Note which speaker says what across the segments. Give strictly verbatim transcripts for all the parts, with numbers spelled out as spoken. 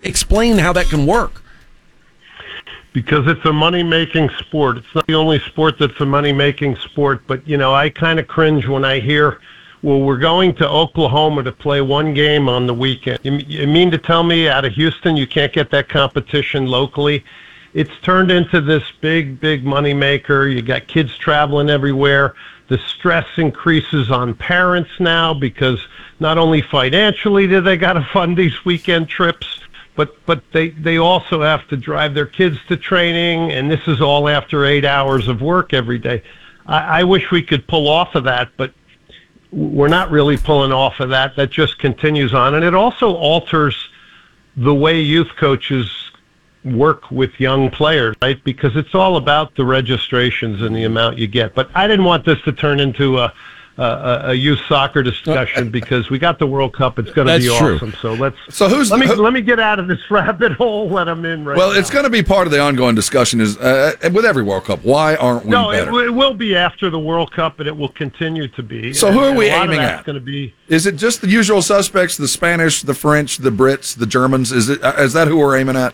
Speaker 1: explain how that can work.
Speaker 2: Because it's a money-making sport. It's not the only sport that's a money-making sport, but, you know, I kind of cringe when I hear, well, we're going to Oklahoma to play one game on the weekend. You, you mean to tell me out of Houston you can't get that competition locally? It's turned into this big, big moneymaker. You got kids traveling everywhere. The stress increases on parents now because not only financially do they got to fund these weekend trips, but but they, they also have to drive their kids to training, and this is all after eight hours of work every day. I, I wish we could pull off of that, but we're not really pulling off of that. That just continues on, and it also alters the way youth coaches work with young players, right? Because it's all about the registrations and the amount you get. But I didn't want this to turn into a a, a youth soccer discussion because we got the World Cup. It's going to be awesome. So let's.
Speaker 3: So who's
Speaker 2: let me
Speaker 3: who,
Speaker 2: let me get out of this rabbit hole that I'm in right
Speaker 3: well,
Speaker 2: now.
Speaker 3: Well, it's going to be part of the ongoing discussion. Is uh, with every World Cup, why aren't we
Speaker 2: no,
Speaker 3: better?
Speaker 2: No, it, it will be after the World Cup, and it will continue to be.
Speaker 3: So
Speaker 2: and,
Speaker 3: who are we
Speaker 2: a lot
Speaker 3: aiming
Speaker 2: of that's
Speaker 3: at?
Speaker 2: Going to be.
Speaker 3: Is it just the usual suspects: the Spanish, the French, the Brits, the Germans? Is it? Is that who we're aiming at?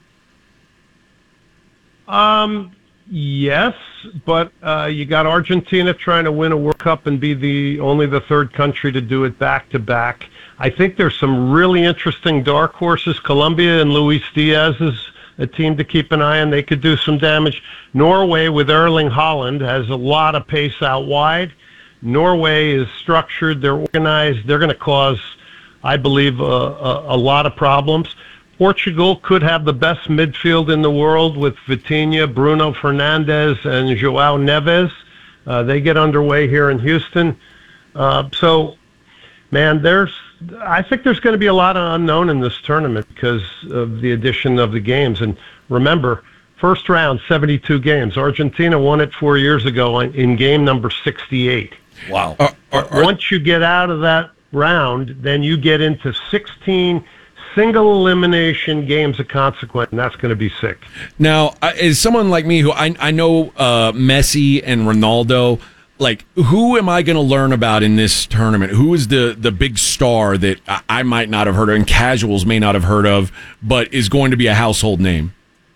Speaker 2: Um. Yes, but uh, you got Argentina trying to win a World Cup and be the only the third country to do it back to back. I think there's some really interesting dark horses. Colombia and Luis Diaz is a team to keep an eye on. They could do some damage. Norway with Erling Haaland has a lot of pace out wide. Norway is structured. They're organized. They're going to cause, I believe, a, a, a lot of problems. Portugal could have the best midfield in the world with Vitinha, Bruno Fernandes, and João Neves. Uh, they get underway here in Houston. Uh, so, man, there's. I think there's going to be a lot of unknown in this tournament because of the addition of the games. And remember, first round, seventy-two games. Argentina won it four years ago in game number sixty-eight.
Speaker 3: Wow.
Speaker 2: Uh, are, are, Once you get out of that round, then you get into sixteen single elimination games of consequence, and that's going to be sick.
Speaker 1: Now, as someone like me who I, I know uh, Messi and Ronaldo, like, who am I going to learn about in this tournament? Who is the, the big star that I, I might not have heard of and casuals may not have heard of, but is going to be a household name?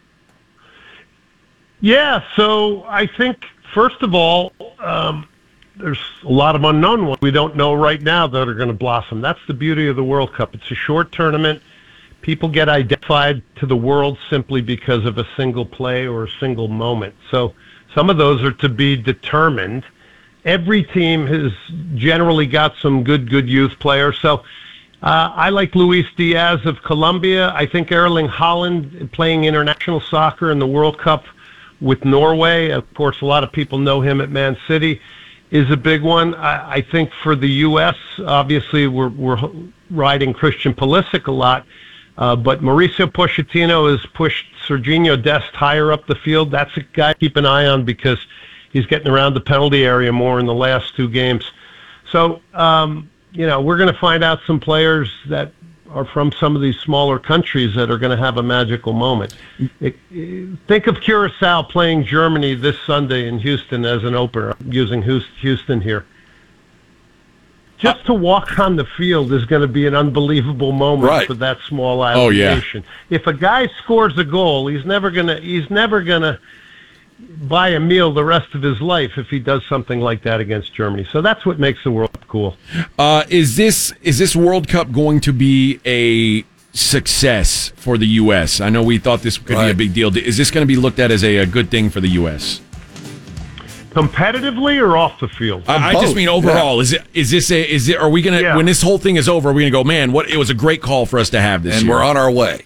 Speaker 2: Yeah, so I think, first of all, um, there's a lot of unknown ones we don't know right now that are going to blossom. That's the beauty of the World Cup. It's a short tournament. People get identified to the world simply because of a single play or a single moment. So some of those are to be determined. Every team has generally got some good, good youth players. So uh, I like Luis Diaz of Colombia. I think Erling Haaland playing international soccer in the World Cup with Norway. Of course, a lot of people know him at Man City. Is a big one. I, I think for the U S, obviously, we're we're riding Christian Pulisic a lot, uh, but Mauricio Pochettino has pushed Serginho Dest higher up the field. That's a guy to keep an eye on because he's getting around the penalty area more in the last two games. So, um, you know, we're going to find out some players that are from some of these smaller countries that are going to have a magical moment. It, it, think of Curacao playing Germany this Sunday in Houston as an opener. I'm using Houston here. Just to walk on the field is going to be an unbelievable moment
Speaker 3: right.
Speaker 2: for that small island
Speaker 1: oh, yeah.
Speaker 2: nation. If a guy scores a goal, he's never going to he's never going to buy a meal the rest of his life if he does something like that against Germany. So that's what makes the World Cup cool.
Speaker 1: Uh, is this is this World Cup going to be a success for the U S? I know we thought this could right. be a big deal. Is this going to be looked at as a, a good thing for the U S?
Speaker 2: Competitively or off the field?
Speaker 1: I, I just mean overall. Yeah. Is it is this a is it are we gonna yeah. when this whole thing is over? Are we gonna go, man? What it was a great call for us to have this,
Speaker 3: and
Speaker 1: year.
Speaker 3: We're on our way.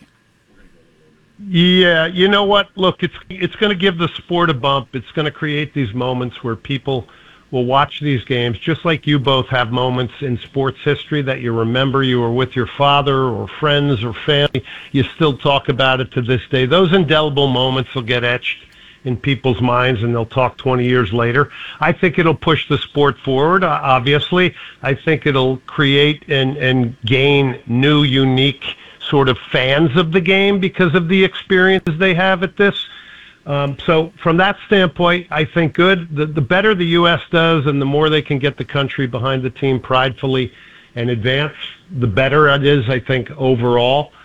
Speaker 2: Yeah, you know what? Look, it's it's going to give the sport a bump. It's going to create these moments where people will watch these games, just like you both have moments in sports history that you remember you were with your father or friends or family. You still talk about it to this day. Those indelible moments will get etched in people's minds, and they'll talk twenty years later. I think it'll push the sport forward, uh, obviously. I think it'll create and, and gain new, unique sort of fans of the game because of the experiences they have at this. Um, so from that standpoint, I think good. The, the better the U S does and the more they can get the country behind the team pridefully and advance, the better it is, I think, overall.